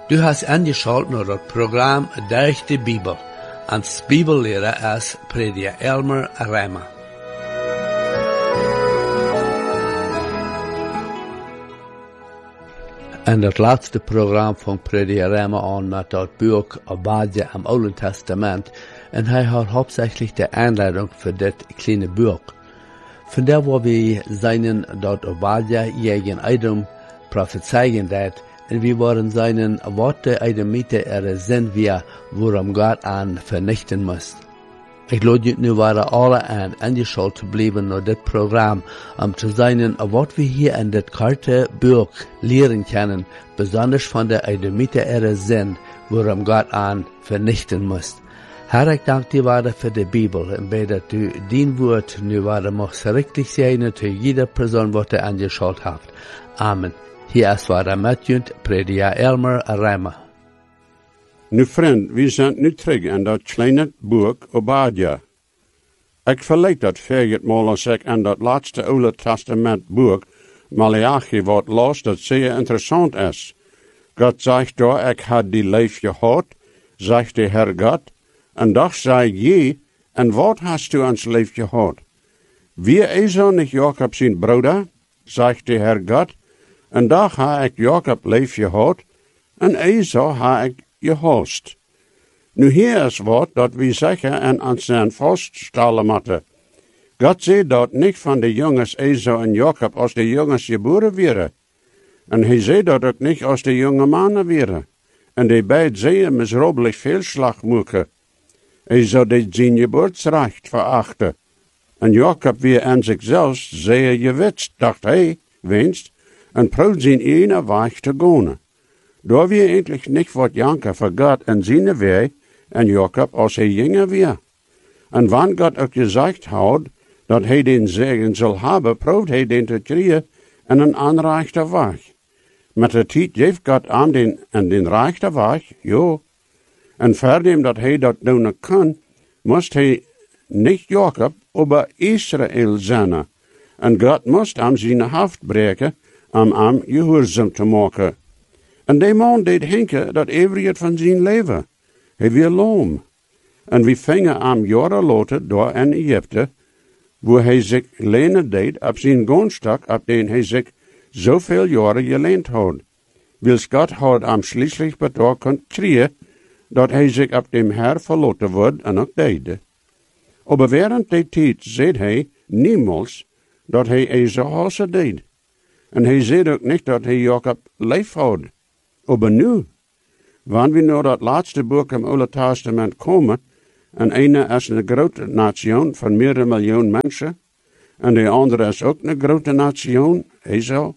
Du hast angeschaut naar het programma Durch de Bibel. Als Bibellehrer als Prediger Elmer Reimer. En het laatste programma van Prediger Reimer aan met dat boek Obadja im Oude Testament. En hij had hauptsächlich de aanleiding voor dit kleine boek. Vandaar waar we zijn dat Obadja jeden Eidem prophezeien dat. En we waren seinen Worte Eidemite sind wir, worum Gott an vernichten muss. Ich lade nu waren alle an angeschaut zu bleiben naar dit Programm, zu sein, wat wir hier in dit karte Buch lehren können, besonders von der Eidemite sind, worum Gott an vernichten muss. Herr, ich danke dir waren für die Bibel, und bete, dass du dein Wort nu waren mocht richtig sein, zu jeder Person, was du angeschaut habt. Amen. Hier ist waar met Prediger Elmer Reimer. Nu vriend, we zijn nu terug in dat kleine boek Obadja. Ik verleid dat 40 mal als ik in dat laatste Oude Testament boek Malachi wordt los, dat zeer interessant is. God zegt daar, ik had die leef gehad, zegt de Heer God, en doch zei je, en wat hast du ons leef gehad? Wie Esau niet Jacob zijn broeder, zegt de Heer God, en daar ha ik Jacob leef gehad, en Esau ha ik gehost. Nu hier is wat dat we zeggen en aan zijn vaststellen moeten. God zei dat niet van de jongens Esau en Jacob als de jongens geboren werden. En hij zei dat ook niet als de jonge mannen werden. En die beiden zeer miserabelijk veel slag maken. Esau deed zijn geboortsrecht verachten. En Jacob weer aan zichzelf zeer gewetst, dacht hij, winst, en proud zijn ene weg te gaan. Daar weer endlich niet wat janken voor God en zijn weg en Jacob als hij jonger weer. En wanneer God ook gezegd had dat hij den zegen zal hebben, proeft hij den te krijgen en een aanrechte weg. Met de tijd geeft God aan den rechte weg, jo. En verdem dat hij dat doen kan, moest hij niet Jacob, maar Israël zijn. En God moest hem zijn hoofd breken, om hem gehoorzaam te maken. En die man deed henken dat everyet van zijn leven. Hij weer loom. En we vingen hem jaren later door in Egypte, waar hij zich lenen deed op zijn grondstock, op den hij zich zoveel jaren geleend had. Wils God had hem schließlich betaald kon krijgen, dat hij zich op dem Herr verlaten wordt en ook deed. Maar während die tijd zei hij niemals dat hij Esau hassen deed. En hij zei ook niet dat hij Jacob lief had. Maar nu, wanneer we naar dat laatste boek im Oude Testament komen, en ene is een grote nation van meerdere miljoen mensen, en de andere is ook een grote nation, Esau.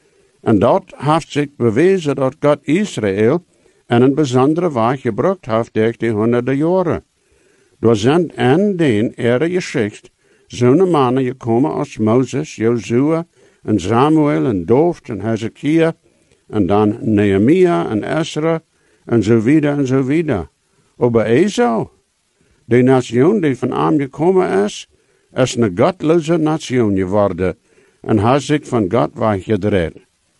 En dat heeft zich bewezen dat God Israël in een bijzondere weg gebruikt heeft door die honderden jaren. Door zijn en den geschikt zo'n mannen gekomen als Moses, Jozua, en Samuel, en Dooft, en Hezekiah, en dan Nehemia en Ezra, en zo wieder en zo wieder. Maar Esau, de nation die van hem gekomen is een godloze nation geworden en heeft zich van God weggedraaid.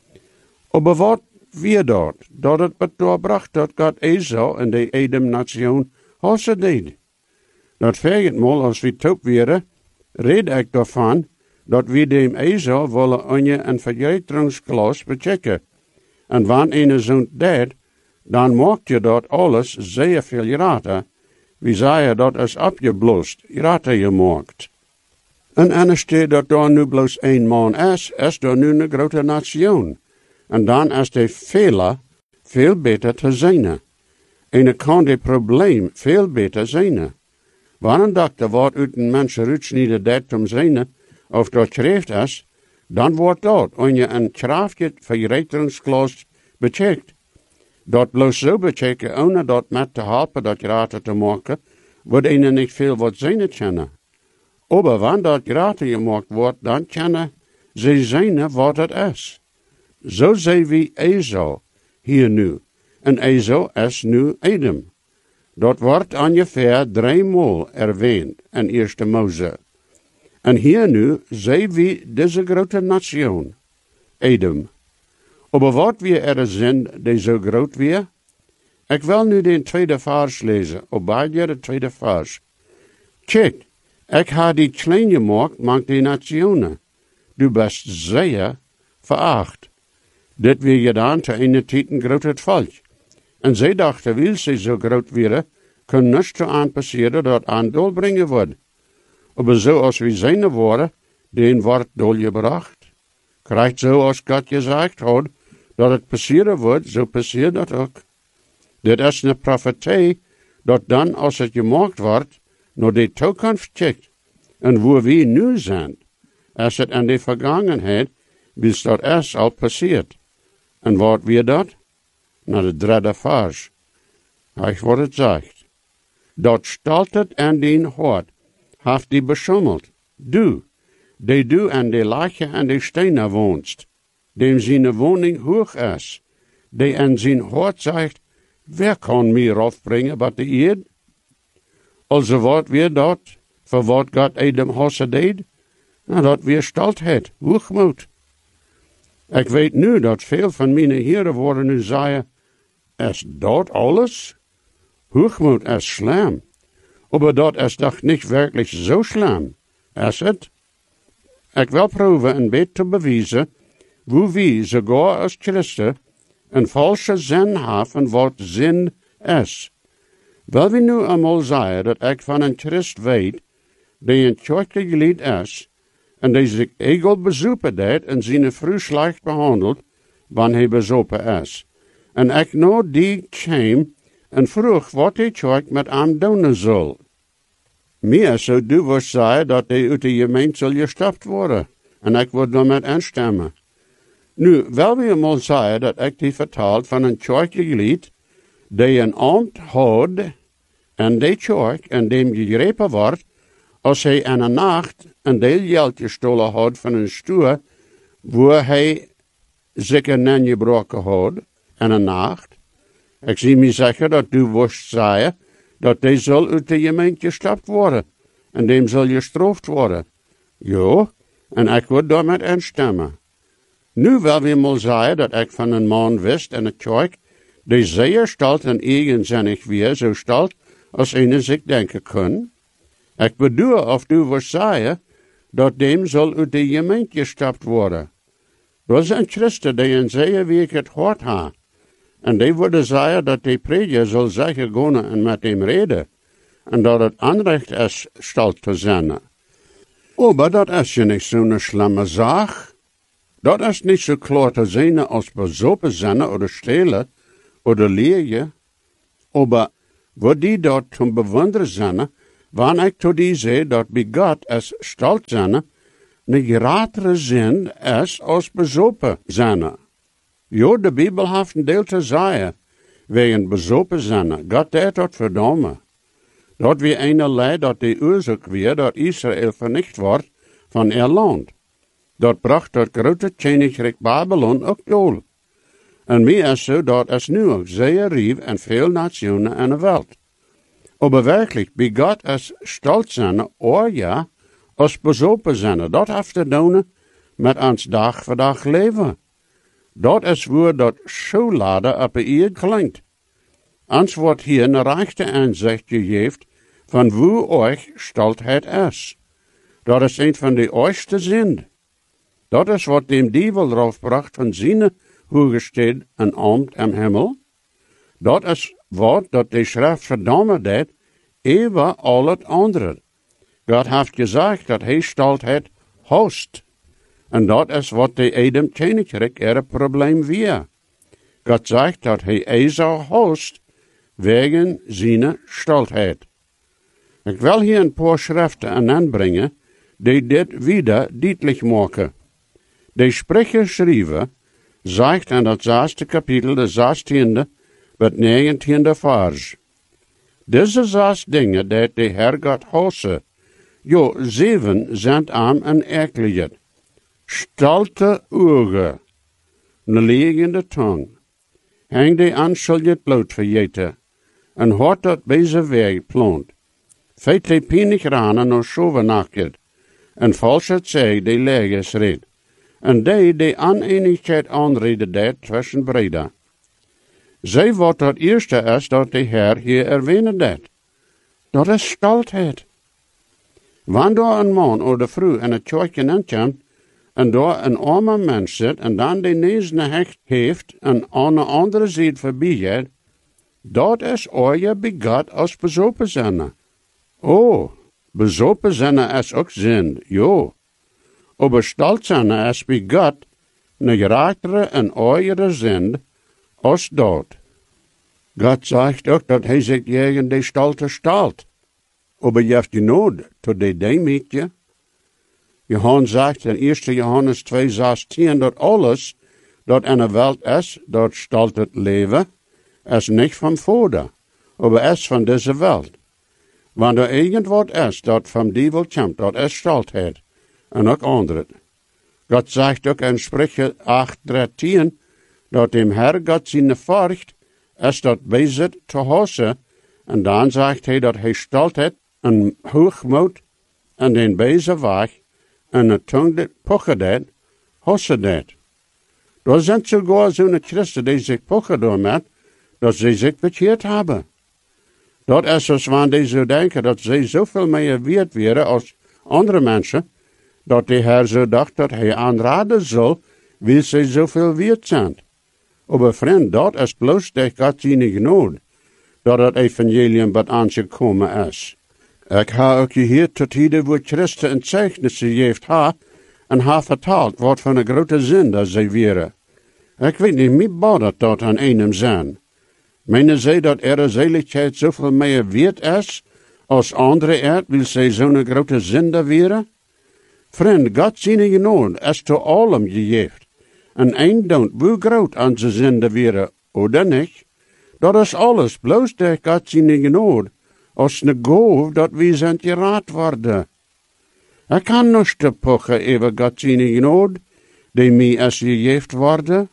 Maar wat weer dat? Dat het bedoorbracht dat God Esau en de Edom-nation hassen deed. Dat vergeet mal als we top werden, red ik daarvan dat we dem Esau willen onder een vergeten bechecken. En wanneer een zo'n deed, dan maakt je dat alles zeer veel rater. Wie zei dat is opgeblost, rater gemaakt. En anneer dat daar nu bloos één man is daar nu een grote nation. En dan is de veel beter te zijn. En kan het probleem veel beter zijn. Wanneer een dokter wordt uit een mens uitsnijden dat om zijn, of dat schrift is, dan wordt dat onder een krachtig vergerichtingsglas becheckt. Dat bloos zo bechecken, ohne dat met te helpen dat gratis te maken, wordt ihnen niet veel wat zijn kennen. Maar wanneer dat gratis gemaakt wordt, dan kennen ze zijn wat het is. Zo zijn we Esau hier nu. En Esau is nu Edom. Dat wordt ongeveer 3 maal erwähnt in Eerste Mose. En hier nu zijn we deze grote nation, Edom. Maar wat wir zijn die zo groot weer, Ik wil nu de tweede vers lezen, Obadja de tweede vers. Kijk, ik ha die klein gemaakt, mank die nationen. Du best zeer veracht. Dit weer gedaan te een tijd een groot het volk. En zij dachten, wil ze zo groot worden, kan niets zo aan passeren dat aan doel brengen wordt. Maar zo als we zijn worden, den wordt doorgebracht. Krijgt zo als God gezegd had, dat het passeren wordt, zo passeert dat ook. Dit is een profetie, dat dan als het gemaakt wordt, naar de toekomst kijkt. En waar we nu zijn, als het in de vergangenheid, bis dat is al passeert. En wat weer dat? Naar de derde vers. Hij wat het zegt. Dat staltet en den hart, heeft die beschummeld. Du en de lache en de stenen woonst, dem zijn woning hoog is, die in zijn hart zegt, wer kan meer afbrengen wat de eerd? Also wat weer dat, voor wat God Adam hasse deed? Nou, dat weer staltheid, hoogmoed. Ik weet nu dat veel van mijn heren worden nu zeggen, is dat alles? Hoogmoed is slim. Maar dat is toch niet werkelijk zo slim, is het? Ik wil proeven een beetje te bewijzen, hoe we, sogar als christen, een valse zin hebben wat zin is. Wil we nu eenmaal zeggen dat ik van een christ weet, die een kerkelijk lid is, en die zich egel bezopen deed en zijn vrouw slecht behandeld, wanneer hij bezopen is. En ik nou die kwam en vroeg wat die kerk met hem doen zal. Meer zou du was zeggen dat hij uit de gemeente zal gestapt worden, en ik word daarmee instemmen. Nu, wil we eenmaal zeggen dat ik die vertaald van een kerkelijk lid, die een ambt houdt, en die kerk, en dem gegrepen wordt, als hij in een nacht een deel geld gestolen had van een stoel, waar hij zich een gebroken had, in een nacht. Ik zie me zeggen dat du worst zeggen, dat die zal uit de gemeente gestapt worden, en dem zal gestraft worden. Ja, en ik word daarmee instemmen. Nu wil we mal zeggen dat ik van een man wist in het kerk, die zeer stalt en eigenzinnig weer, zo stalt als een zich denken kan. Ik bedoel of du was zeggen, dat dem zal uit de gemeente gestapt worden. Dat zijn christen die een zeer week het hart hebben. En die worden zeggen dat de prediker zal zeggen gaan en met hem reden. En dat het aanrecht is stalt te zijn. Maar dat is je niet zo'n slimme zaak. Dat is niet zo klaar te zien als bezopen zijn of stelen of leerje. Maar wat die dat te bewonderen zijn, wanneer ik tot die zei dat bij God is stalt zijn, een grotere zin is als bezopen zijn. Ja, de Bijbel heeft een deel te zeggen, wegen bezopen zijn. God deed dat verdomme. Dat weer een leid dat de oorzaak weer dat Israël vernicht wordt van ihr land. Dat bracht dat grote koninkrijk Babylon ook dood. En meer is zo dat is nu ook zeer rief en veel nationen in de wereld. Maar werkelijk, bij God is stolz zijn, ja, als bezopen zijn. Dat heeft te doen met ons dag voor dag leven. Dat is waar dat schoolade op de eerd klinkt. Ons wordt hier een rechte aanzicht gegeven van hoe euch stoltheid is. Dat is een van de oudste zinden. Dat is wat dem duivel erop bracht van zijn hoogestede en ambt im hemel. Dat is wat dat de schrift verdomme deed, eeuwen al het andere. God heeft gezegd dat hij stoltheid host. En dat is wat de Adam koninkrijk er probleem weer. God zegt dat hij zou host wegen zijn stoltheid. Ik wil hier een paar schriften aanbrengen die dit wieder duidelijk maken. De sprecher schrijven, zegt in dat 6e kapitel, de 16e, met 19e vers. Deze 6 dingen dat de Heer God hosse, jo 7 zijn aan en erkelijk. Stolte ogen, een liegende tong, hang de aanschuldigd bloed vergeten, en hart dat deze weg plant. Feit de pienig ranen nog schovenakket, en valsheid zei de leges red, en die oneenigheid aanreden deed tussen breda. Zij wat dat eerste is dat de Heer hier erwähnen deed. Dat is stoltheid. Wanneer een man of de vrouw in het kerkje aankomt en daar een arme mens zit en dan de neusne hecht heeft en aan de andere zijde voorbij gaat, dat is ooit begat als bezopen zijn. Oh, bezopen zijn is ook zin, jo. Aber stolz zijn is begat een graatere en ooiere zin als dat. God zegt ook dat hij zich tegen de stolte stalt. Aber je hebt je nood tot de demetje. Johannes zegt in 1 Johannes 2:16 dat alles dat in de wereld is, dat stalt het leven, is niet van Vader, aber is van deze wereld. Wanneer er irgendwat is dat van duivel komt, dat is stoltheid, en ook andere. God zegt ook in Sprüche 8:13 dat dem Herr God zijn furcht is dat bezit te hassen, en dan zegt hij dat hij stoltheid en hoogmoed en den beze weg en de tong dat pochen deed, hassen deed. Er zijn sogar zo'n Christen die zich pochen door met, dat ze zich bekeerd hebben. Dat is als wanneer die zo denken dat ze zoveel meer waard waren als andere mensen, dat de Heer zo dacht dat hij aanraden zal, wie ze zoveel waard zijn. Maar vriend, dat is bloos door God zijn genade, dat het evangelium wat aangekomen is. Ik heb ook gehoord tot hier wo Christen een zeichnissen heeft en vertaald wat van een grote zin dat zij waren. Ik weet niet meer baat dat aan einem zijn. Meinen zij dat zaligheid zoveel meer waard is, als andere wil zij zo'n grote zinde waren? Vriend, God zijn genade is te allem gegeven. En een don't hoe groot aan ze zinde waren, oder niet? Dat is alles, bloos door God zijn genade, als een goof dat we zijn geraad worden. Ik kan nog te pochen over God zijn genade, die mij is gegeven worden.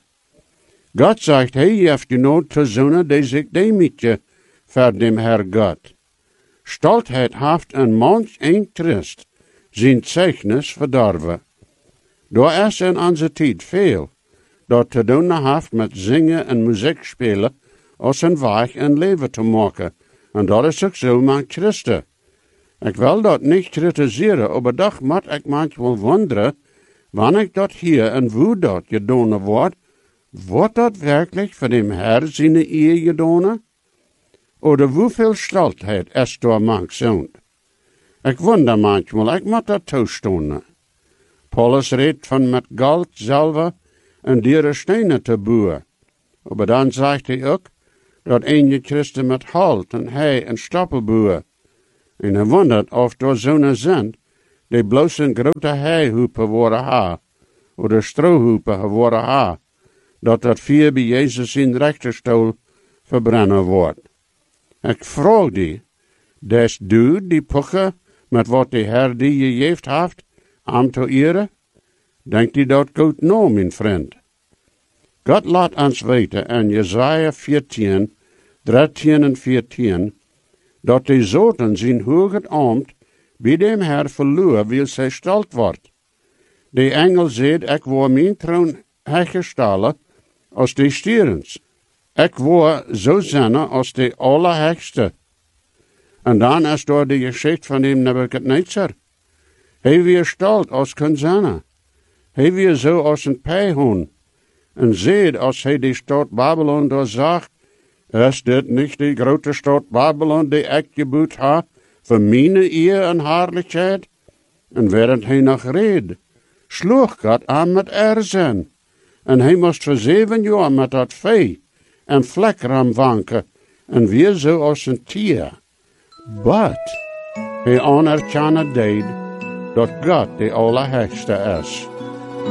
God zegt, hij heeft genade te zonen die zich demetje voor dem Herr God. Stoltheid heeft een manch een trist, zijn zeichnis verdorven. Daar is in onze tijd veel, dat te doen heeft met zingen en muziek spelen, als een weg en leven te maken. En dat is ook zo met Christen. Ik wil dat niet kritiseren, maar toch moet ik manchmal wonderen, wanneer ik dat hier en hoe dat gedaan wordt dat werkelijk voor dem Herr zijn eer gedaan? Oder hoeveel stoltheid is door manchmal? Ik wonder manchmal, ik moet dat toestaan. Paulus redt van met goud, zilver en dure stenen te boeren. Maar dan zegt hij ook, dat een Christen met hout en hei en stoppel boeren. En hij wondert of door zo'n zijn, die bloos een grote heihoepen worden ha, of strohoepen worden ha, dat vier bij Jezus in rechterstoel verbrennen wordt. Ik vraag die, des du die pochen met wat de Heer die je gegeven heeft, aan te eren? Denkt die dat goed nou, mijn vriend? God laat ons weten in Jesaja 14, 13 en 14, dat de zoten zijn hoge ambt bij dem Herr verloren wil zij stelt wordt. De engel zegt, ik word mijn troon hergestellen als de stierens. Ik word zo zijn als de allerhegste. En dan is door de geschichte van hem Nebuchadnezzar. Hij weer stelt als kan zijn. Hij weer zo als een pijhoen. En ziet als hij de stad Babylon doorzag, is dit niet de grote stad Babylon die ik gebouwd heb, voor mijn eer en heerlijkheid? En während hij nog reed, sloeg God aan met erzin. En hij moest voor 7 jaar met dat vee en vlekram wanken, en weer zo als een tier. But hij anerkennen deed dat God de Allerhegste is.